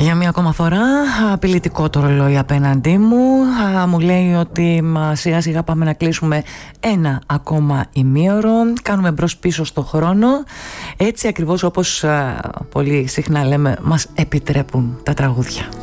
Για μία ακόμα φορά απειλητικό το ρολόι απέναντί μου. Μου λέει ότι σιγά σιγά πάμε να κλείσουμε ένα ακόμα ημίωρο. Κάνουμε μπρος πίσω στο χρόνο. Έτσι ακριβώς όπως πολύ συχνά λέμε μας επιτρέπουν τα τραγούδια.